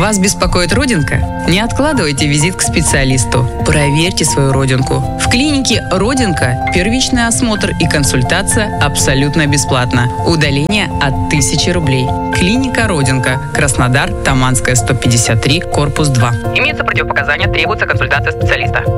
Вас беспокоит родинка? Не откладывайте визит к специалисту. Проверьте свою родинку. В клинике «Родинка» первичный осмотр и консультация абсолютно бесплатно. Удаление от 1000 рублей. Клиника «Родинка», Краснодар, Таманская, 153, корпус 2. Имеются противопоказания, требуется консультация специалиста.